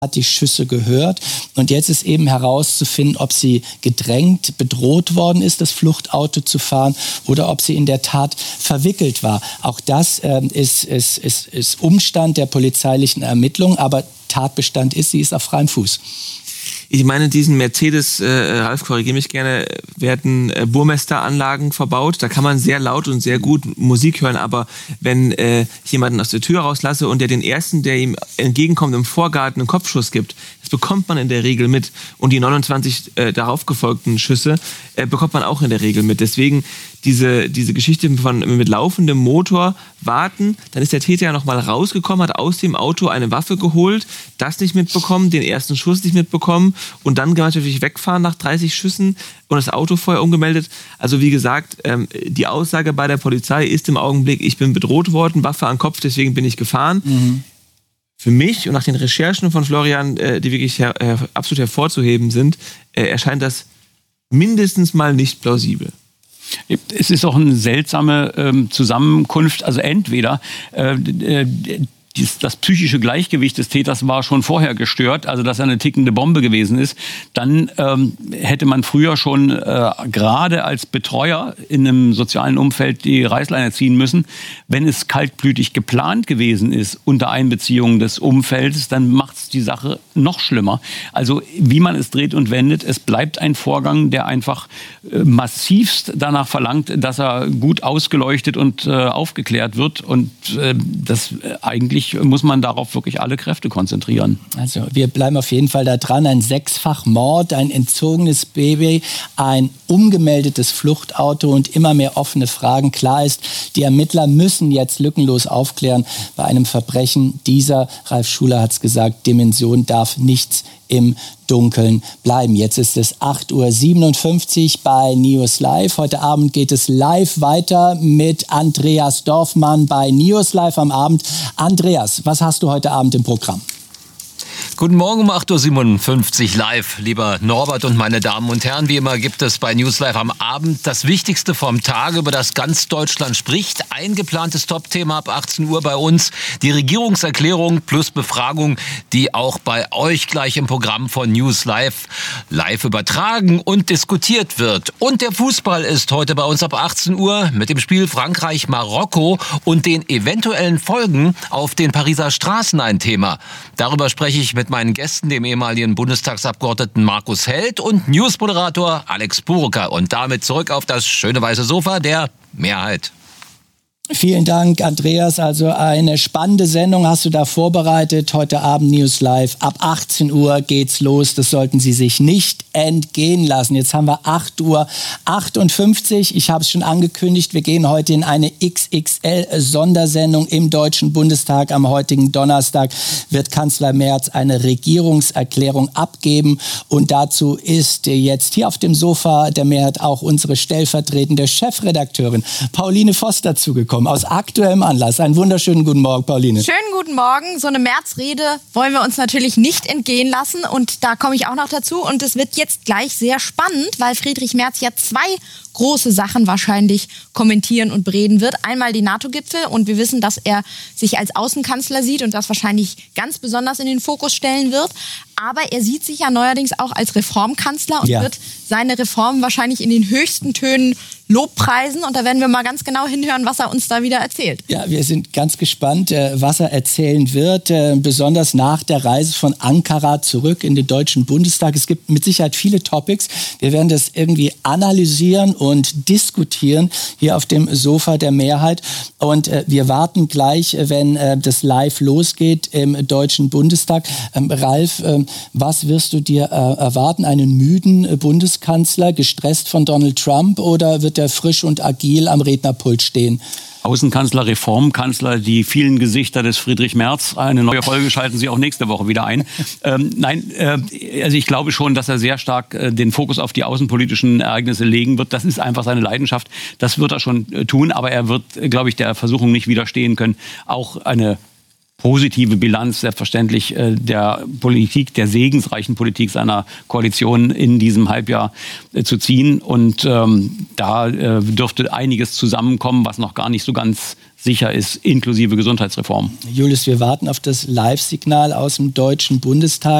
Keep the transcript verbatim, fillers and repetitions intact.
hat die Schüsse gehört. Und jetzt ist eben herauszufinden, ob sie gedrängt, bedroht worden ist, das Fluchtauto zu fahren, oder ob sie in der Tat verwickelt war. Auch das äh, ist, ist, ist, ist Umstand der polizeilichen Ermittlung, aber Tatbestand ist, sie ist auf freiem Fuß. Ich meine, diesen Mercedes, äh, Ralf, korrigiere mich gerne, werden äh, Burmesteranlagen verbaut. Da kann man sehr laut und sehr gut Musik hören. Aber wenn äh, ich jemanden aus der Tür rauslasse und der den ersten, der ihm entgegenkommt, im Vorgarten einen Kopfschuss gibt, das bekommt man in der Regel mit. Und die neunundzwanzig äh, darauf gefolgten Schüsse äh, bekommt man auch in der Regel mit. Deswegen diese, diese Geschichte von mit laufendem Motor warten, dann ist der Täter ja noch mal rausgekommen, hat aus dem Auto eine Waffe geholt, das nicht mitbekommen, den ersten Schuss nicht mitbekommen und dann natürlich wegfahren nach dreißig Schüssen und das Auto vorher umgemeldet. Also wie gesagt, ähm, die Aussage bei der Polizei ist im Augenblick, ich bin bedroht worden, Waffe an Kopf, deswegen bin ich gefahren. Mhm. Für mich und nach den Recherchen von Florian, äh, die wirklich her, her, absolut hervorzuheben sind, äh, erscheint das mindestens mal nicht plausibel. Es ist auch eine seltsame ähm, Zusammenkunft. Also entweder äh, äh, dies, das psychische Gleichgewicht des Täters war schon vorher gestört, also dass er eine tickende Bombe gewesen ist. Dann ähm, hätte man früher schon äh, gerade als Betreuer in einem sozialen Umfeld die Reißleine ziehen müssen. Wenn es kaltblütig geplant gewesen ist unter Einbeziehung des Umfeldes, dann macht es die Sache noch schlimmer. Also wie man es dreht und wendet, es bleibt ein Vorgang, der einfach äh, massivst danach verlangt, dass er gut ausgeleuchtet und äh, aufgeklärt wird. Und äh, das äh, eigentlich muss man darauf wirklich alle Kräfte konzentrieren. Also wir bleiben auf jeden Fall da dran. Ein Sechsfach-Mord, ein entzogenes Baby, ein umgemeldetes Fluchtauto und immer mehr offene Fragen. Klar ist, die Ermittler müssen jetzt lückenlos aufklären bei einem Verbrechen dieser, Ralf Schuler hat es gesagt, Dimension darf nichts im Dunkeln bleiben. Jetzt ist es acht Uhr siebenundfünfzig bei News Live. Heute Abend geht es live weiter mit Andreas Dorfmann bei News Live am Abend. Andreas, was hast du heute Abend im Programm? Guten Morgen um acht Uhr siebenundfünfzig live, lieber Norbert und meine Damen und Herren. Wie immer gibt es bei News Live am Abend das Wichtigste vom Tag, über das ganz Deutschland spricht. Ein geplantes Top-Thema ab achtzehn Uhr bei uns. Die Regierungserklärung plus Befragung, die auch bei euch gleich im Programm von News Live live übertragen und diskutiert wird. Und der Fußball ist heute bei uns ab achtzehn Uhr mit dem Spiel Frankreich-Marokko und den eventuellen Folgen auf den Pariser Straßen ein Thema. Darüber spreche ich mit meinen Gästen, dem ehemaligen Bundestagsabgeordneten Markus Held und Newsmoderator Alex Burucker. Und damit zurück auf das schöne weiße Sofa der Mehrheit. Vielen Dank, Andreas. Also eine spannende Sendung hast du da vorbereitet. Heute Abend News Live. Ab achtzehn Uhr geht's los. Das sollten Sie sich nicht entgehen lassen. Jetzt haben wir acht Uhr achtundfünfzig. Ich habe es schon angekündigt. Wir gehen heute in eine X X L-Sondersendung im Deutschen Bundestag. Am heutigen Donnerstag wird Kanzler Merz eine Regierungserklärung abgeben. Und dazu ist jetzt hier auf dem Sofa der Mehrheit auch unsere stellvertretende Chefredakteurin Pauline Voss dazugekommen. Aus aktuellem Anlass. Einen wunderschönen guten Morgen, Pauline. Schönen guten Morgen. So eine Märzrede wollen wir uns natürlich nicht entgehen lassen. Und da komme ich auch noch dazu. Und es wird jetzt gleich sehr spannend, weil Friedrich Merz ja zwei große Sachen wahrscheinlich kommentieren und bereden wird. Einmal die NATO-Gipfel. Und wir wissen, dass er sich als Außenkanzler sieht und das wahrscheinlich ganz besonders in den Fokus stellen wird. Aber er sieht sich ja neuerdings auch als Reformkanzler und ja. wird seine Reformen wahrscheinlich in den höchsten Tönen Lobpreisen. Und da werden wir mal ganz genau hinhören, was er uns da wieder erzählt. Ja, wir sind ganz gespannt, was er erzählen wird. Besonders nach der Reise von Ankara zurück in den Deutschen Bundestag. Es gibt mit Sicherheit viele Topics. Wir werden das irgendwie analysieren und diskutieren hier auf dem Sofa der Mehrheit. Und wir warten gleich, wenn das live losgeht im Deutschen Bundestag. Ralf, was wirst du dir erwarten? Einen müden Bundeskanzler, gestresst von Donald Trump, oder wird er frisch und agil am Rednerpult stehen? Außenkanzler, Reformkanzler, die vielen Gesichter des Friedrich Merz. Eine neue Folge schalten Sie auch nächste Woche wieder ein. ähm, nein, äh, also ich glaube schon, dass er sehr stark äh, den Fokus auf die außenpolitischen Ereignisse legen wird. Das ist einfach seine Leidenschaft. Das wird er schon äh, tun, aber er wird, äh, glaube ich, der Versuchung nicht widerstehen können, auch eine positive Bilanz selbstverständlich äh, der Politik, der segensreichen Politik seiner Koalition in diesem Halbjahr äh, zu ziehen. Und ähm, da äh, dürfte einiges zusammenkommen, was noch gar nicht so ganz sicher ist, inklusive Gesundheitsreform. Julius, wir warten auf das Live-Signal aus dem Deutschen Bundestag.